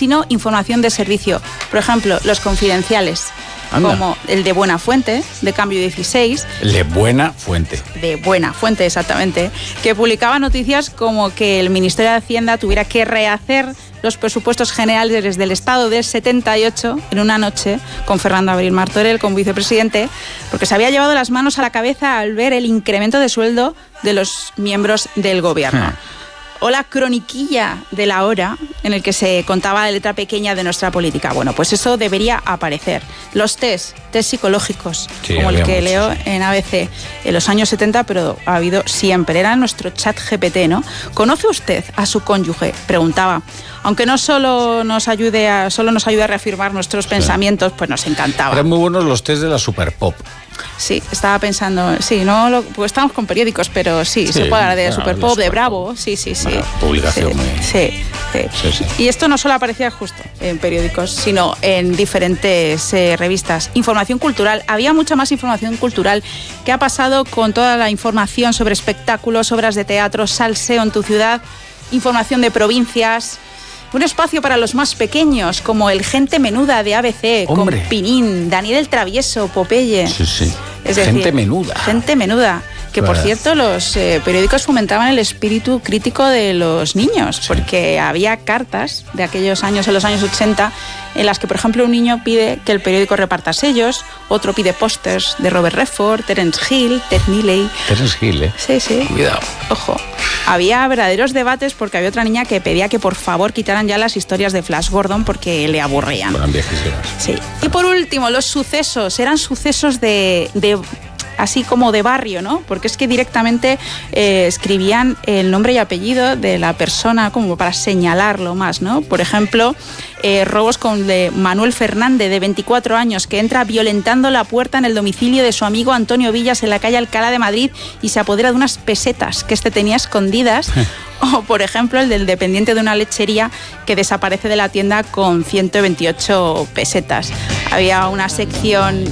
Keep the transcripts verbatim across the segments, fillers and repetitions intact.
sino información de servicio. Por ejemplo, los confidenciales. Anda. Como el de Buena Fuente, de Cambio dieciséis. El de Buena Fuente. De Buena Fuente, exactamente. Que publicaba noticias como que el Ministerio de Hacienda tuviera que rehacer los presupuestos generales del Estado del setenta y ocho en una noche con Fernando Abril Martorell como vicepresidente, porque se había llevado las manos a la cabeza al ver el incremento de sueldo de los miembros del gobierno. Hmm. O la croniquilla de La Hora, en el que se contaba la letra pequeña de nuestra política. Bueno, pues eso debería aparecer. Los test, test psicológicos, sí, como el que muchos. leo en A B C en los años setenta, pero ha habido siempre. Era nuestro chat G P T, ¿no? ¿Conoce usted a su cónyuge? Preguntaba. Aunque no solo nos ayude a, solo nos ayude a reafirmar nuestros sí. pensamientos, pues nos encantaba. Eran muy buenos los test de la Super Pop. Sí, estaba pensando, sí, no, lo, pues estamos con periódicos, pero sí, sí se puede hablar de bueno, Super Pop, de Bravo, sí, sí, sí. Bueno, publicación sí, muy... Sí, sí. Sí, sí. Y esto no solo aparecía justo en periódicos, sino en diferentes eh, revistas. Información cultural, había mucha más información cultural. ¿Qué ha pasado con toda la información sobre espectáculos, obras de teatro, salseo en tu ciudad, información de provincias? Un espacio para los más pequeños, como el Gente Menuda de A B C, Hombre. con Pinín, Daniel el Travieso, Popeye. Sí, sí. Es decir, Gente Menuda. Gente Menuda. Que, por cierto, los eh, periódicos fomentaban el espíritu crítico de los niños, sí. porque había cartas de aquellos años, en los años ochenta, en las que, por ejemplo, un niño pide que el periódico reparta sellos, otro pide pósters de Robert Redford, Terence Hill, Ted Neeley. Terence Hill, ¿eh? Sí, sí. Cuidado. Ojo. Había verdaderos debates porque había otra niña que pedía que, por favor, quitaran ya las historias de Flash Gordon porque le aburrían. Eran viejísimas. Sí. Y por último, los sucesos. Eran sucesos de... de así como de barrio, ¿no? Porque es que directamente eh, escribían el nombre y apellido de la persona como para señalarlo más, ¿no? Por ejemplo, eh, robos con de Manuel Fernández, de veinticuatro años, que entra violentando la puerta en el domicilio de su amigo Antonio Villas en la calle Alcalá de Madrid y se apodera de unas pesetas que este tenía escondidas. O, por ejemplo, el del dependiente de una lechería que desaparece de la tienda con ciento veintiocho pesetas. Había una sección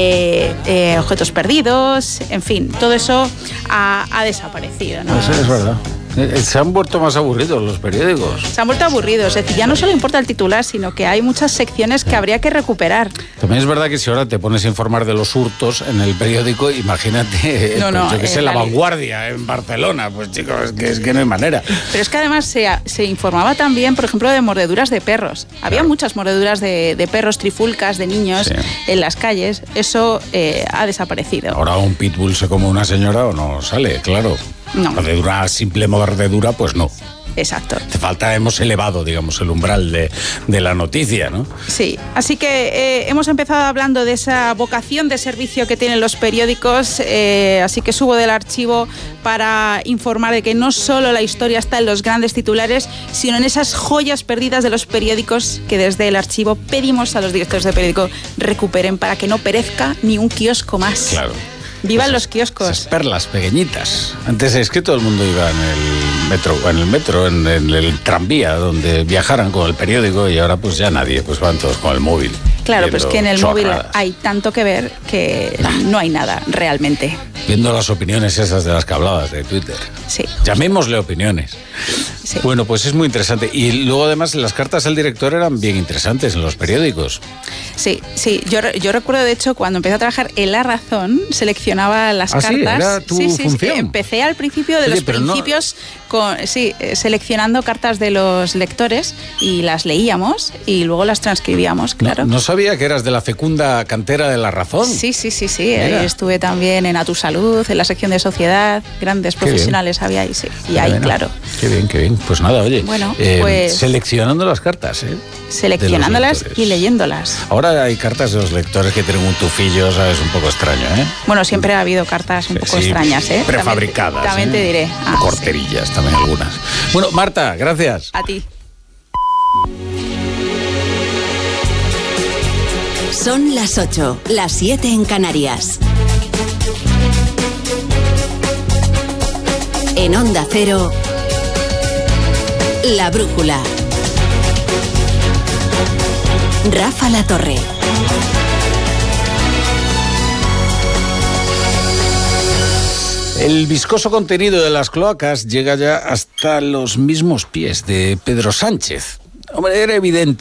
de eh, objetos perdidos, en fin, todo eso ha, ha desaparecido, ¿no? Eso es verdad. Se han vuelto más aburridos los periódicos. Se han vuelto aburridos. Es decir, ya no solo importa el titular, sino que hay muchas secciones que habría que recuperar. También es verdad que si ahora te pones a informar de los hurtos en el periódico, imagínate, no, no, pues yo que sé, La Vanguardia en Barcelona. Pues chicos, es que, es que no hay manera. Pero es que además se, se informaba también, por ejemplo, de mordeduras de perros. Había claro. muchas mordeduras de, de perros, trifulcas de niños sí. en las calles. Eso eh, ha desaparecido. Ahora un pitbull se come una señora o no sale, claro. No. Mordedura, simple mordedura, pues no. Exacto. Te falta, hemos elevado, digamos, el umbral de, de la noticia, ¿no? Sí, así que eh, hemos empezado hablando de esa vocación de servicio que tienen los periódicos, eh, así que subo del archivo para informar de que no solo la historia está en los grandes titulares, sino en esas joyas perdidas de los periódicos que desde el archivo pedimos a los directores de periódico recuperen para que no perezca ni un kiosco más. Claro. ¡Vivan esas, los kioscos! Esas perlas pequeñitas. Antes es que todo el mundo iba en el metro, en el metro, en, en el tranvía, donde viajaran con el periódico y ahora pues ya nadie, pues van todos con el móvil. Claro, pues que en el chorradas. móvil hay tanto que ver que nah. no hay nada realmente. Viendo las opiniones esas de las que hablabas de Twitter. Sí. Llamémosle opiniones. Sí. Bueno, pues es muy interesante. Y luego además las cartas al director eran bien interesantes en los periódicos. Sí, sí. Yo, yo recuerdo de hecho cuando empecé a trabajar en La Razón, seleccionaba las ¿Ah, cartas. Sí? ¿Era tu sí, sí, función? Sí. Empecé al principio de Oye, los principios, no... con, sí, seleccionando cartas de los lectores y las leíamos y luego las transcribíamos, claro. No, no sabía que eras de la fecunda cantera de La Razón. Sí, sí, sí, sí. Mira. Estuve también en A Tu Salud, en la sección de Sociedad, grandes qué profesionales bien. Había ahí, sí. Y qué ahí, bueno. claro. Qué bien, qué bien. Pues nada, oye. Bueno, eh, pues... Seleccionando las cartas, ¿eh? Seleccionándolas y leyéndolas. Ahora hay cartas de los lectores que tienen un tufillo, ¿sabes? Un poco extraño, ¿eh? Bueno, siempre ha habido cartas un poco sí, extrañas, ¿eh? Prefabricadas. También, también te diré. Ah, corterillas sí. también algunas. Bueno, Marta, gracias. A ti. Son las ocho, las siete en Canarias. En Onda Cero, La Brújula. Rafa La Torre. El viscoso contenido de las cloacas llega ya hasta los mismos pies de Pedro Sánchez. Hombre, era evidente